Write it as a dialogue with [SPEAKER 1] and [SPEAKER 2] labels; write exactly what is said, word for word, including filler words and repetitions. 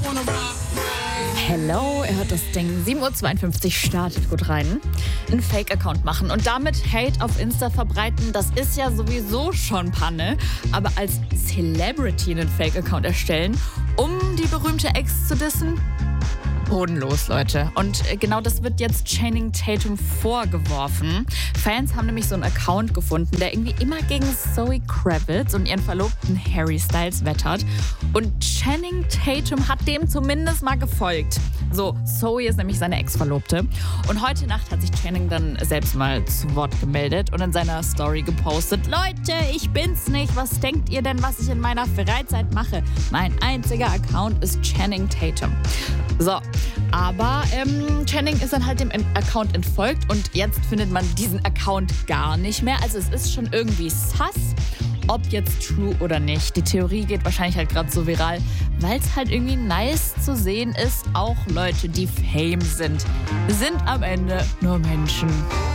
[SPEAKER 1] Hello, er hört das Ding. sieben Uhr zweiundfünfzig, startet gut rein. Einen Fake-Account machen und damit Hate auf Insta verbreiten, das ist ja sowieso schon Panne. Aber als Celebrity einen Fake-Account erstellen, um die berühmte Ex zu dissen? Bodenlos, Leute. Und genau das wird jetzt Channing Tatum vorgeworfen. Fans haben nämlich so einen Account gefunden, der irgendwie immer gegen Zoe Kravitz und ihren Verlobten Harry Styles wettert. Und Channing Tatum hat dem zumindest mal gefolgt. So, Zoe ist nämlich seine Ex-Verlobte. Und heute Nacht hat sich Channing dann selbst mal zu Wort gemeldet und in seiner Story gepostet: Leute, ich bin's nicht. Was denkt ihr denn, was ich in meiner Freizeit mache? Mein einziger Account ist Channing Tatum. So, aber ähm, Channing ist dann halt dem Account entfolgt und jetzt findet man diesen Account gar nicht mehr. Also es ist schon irgendwie sus, ob jetzt true oder nicht. Die Theorie geht wahrscheinlich halt gerade so viral, weil es halt irgendwie nice zu sehen ist. Auch Leute, die Fame sind, sind am Ende nur Menschen.